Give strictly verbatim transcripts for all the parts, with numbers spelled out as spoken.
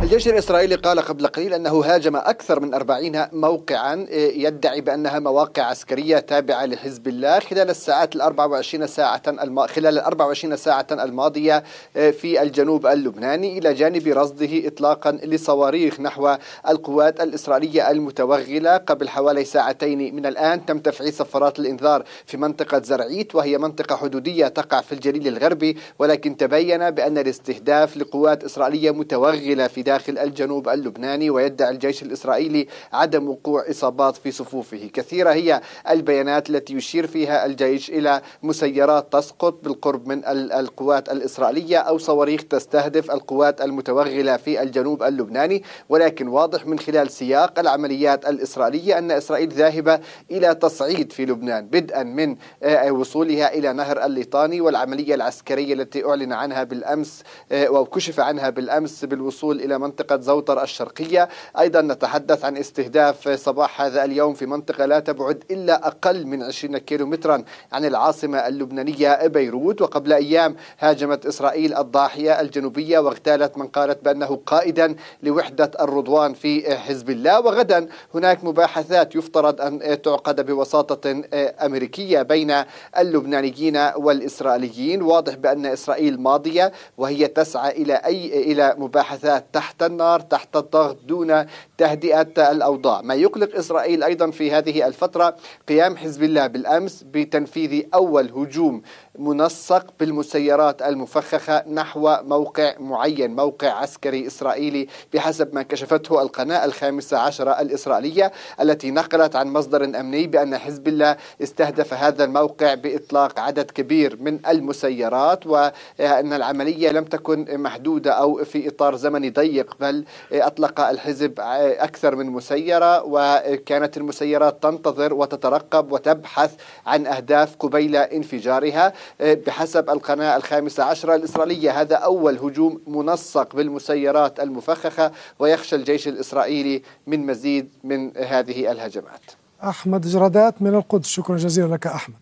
الجيش الإسرائيلي قال قبل قليل أنه هاجم أكثر من أربعين موقعا يدعي بأنها مواقع عسكرية تابعة لحزب الله خلال الساعات الأربع وعشرين ساعة الم... خلال الأربع وعشرين ساعة الماضية في الجنوب اللبناني، إلى جانب رصده إطلاقا لصواريخ نحو القوات الإسرائيلية المتوغلة. قبل حوالي ساعتين من الآن تم تفعيل صفارات الإنذار في منطقة زرعيت، وهي منطقة حدودية تقع في الجليل الغربي، ولكن تبين بأن الاستهداف لقوات إسرائيلية متوغلة في داخل الجنوب اللبناني، ويدعي الجيش الإسرائيلي عدم وقوع إصابات في صفوفه. كثيرة هي البيانات التي يشير فيها الجيش إلى مسيرات تسقط بالقرب من القوات الإسرائيلية أو صواريخ تستهدف القوات المتوغلة في الجنوب اللبناني، ولكن واضح من خلال سياق العمليات الإسرائيلية أن إسرائيل ذاهبة إلى تصعيد في لبنان، بدءا من وصولها إلى نهر الليطاني والعملية العسكرية التي أعلن عنها بالأمس وكشف عنها بالأمس بالوصول إلى منطقة زوطر الشرقية. أيضا نتحدث عن استهداف صباح هذا اليوم في منطقة لا تبعد إلا أقل من عشرين كيلومترا عن العاصمة اللبنانية بيروت. وقبل أيام هاجمت إسرائيل الضاحية الجنوبية واغتالت من قالت بأنه قائدا لوحدة الرضوان في حزب الله. وغدا هناك مباحثات يفترض أن تعقد بوساطة أمريكية بين اللبنانيين والإسرائيليين. واضح بأن إسرائيل ماضية وهي تسعى إلى أي إلى مباحثات تحت النار تحت الضغط دون تهدئة الأوضاع. ما يقلق إسرائيل أيضا في هذه الفترة قيام حزب الله بالأمس بتنفيذ أول هجوم منسق بالمسيرات المفخخة نحو موقع معين، موقع عسكري إسرائيلي بحسب ما كشفته القناة الخامسة عشرة الإسرائيلية التي نقلت عن مصدر أمني بأن حزب الله استهدف هذا الموقع بإطلاق عدد كبير من المسيرات، وأن العملية لم تكن محدودة أو في إطار زمني ضيق، بل أطلق الحزب أكثر من مسيرة، وكانت المسيرات تنتظر وتترقب وتبحث عن أهداف قبيل انفجارها. بحسب القناة الخامسة عشرة الإسرائيلية هذا أول هجوم منسق بالمسيرات المفخخة، ويخشى الجيش الإسرائيلي من مزيد من هذه الهجمات. أحمد جرادات من القدس، شكرا جزيلا لك أحمد.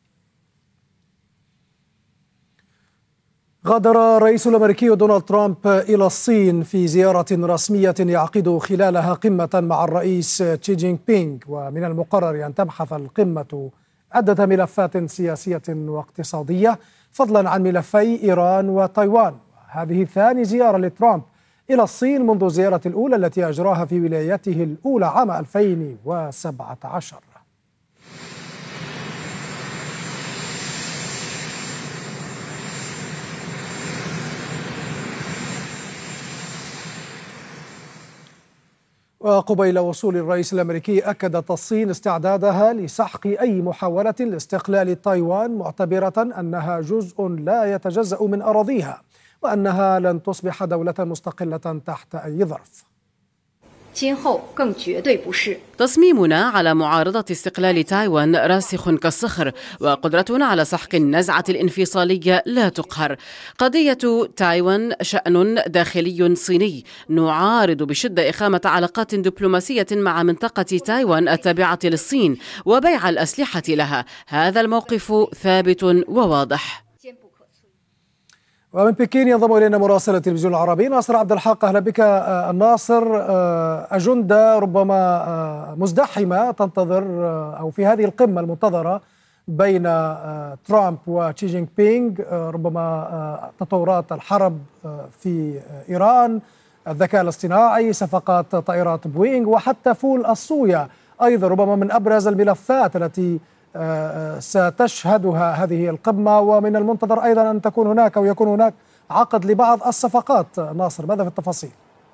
غادر الرئيس الأمريكي دونالد ترامب إلى الصين في زيارة رسمية يعقد خلالها قمة مع الرئيس شي جين بينغ، ومن المقرر أن تبحث القمة عدة ملفات سياسية واقتصادية فضلا عن ملفي إيران وتايوان. هذه ثاني زيارة لترامب إلى الصين منذ الزيارة الأولى التي أجراها في ولايته الأولى عام ألفين وسبعة عشر. وقبيل وصول الرئيس الأمريكي أكدت الصين استعدادها لسحق أي محاولة لاستقلال تايوان، معتبرة أنها جزء لا يتجزأ من أراضيها وأنها لن تصبح دولة مستقلة تحت أي ظرف. تصميمنا على معارضة استقلال تايوان راسخ كالصخر، وقدرتنا على سحق النزعة الانفصالية لا تقهر. قضية تايوان شأن داخلي صيني، نعارض بشدة إقامة علاقات دبلوماسية مع منطقة تايوان التابعة للصين وبيع الأسلحة لها. هذا الموقف ثابت وواضح. ومن بكين ينضم إلينا مراسل التلفزيون العربي ناصر عبد الحق. أهلا بك الناصر. أجندة ربما مزدحمة تنتظر أو في هذه القمة المنتظرة بين ترامب وشي جين بينغ، ربما تطورات الحرب في إيران، الذكاء الاصطناعي، صفقات طائرات بوينغ، وحتى فول الصويا أيضا ربما من أبرز الملفات التي ستشهدها هذه القمة. ومن المنتظر أيضا أن تكون هناك أو يكون هناك عقد لبعض الصفقات. ناصر، ماذا في التفاصيل؟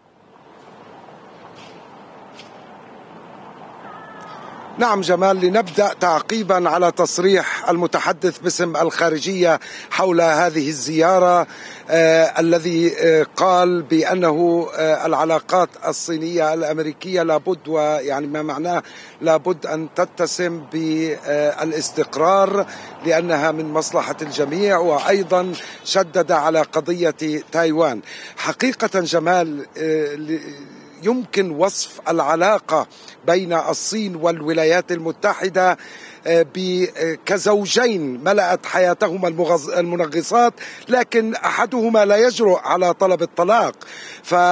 نعم جمال، لنبدأ تعقيبا على تصريح المتحدث باسم الخارجية حول هذه الزيارة آه الذي آه قال بأنه آه العلاقات الصينية الأمريكية لابد، ويعني ما معناه لابد أن تتسم بالاستقرار لأنها من مصلحة الجميع، وأيضا شدد على قضية تايوان. حقيقة جمال آه يمكن وصف العلاقة بين الصين والولايات المتحدة كزوجين ملأت حياتهما المنغصات، لكن أحدهما لا يجرؤ على طلب الطلاق. ف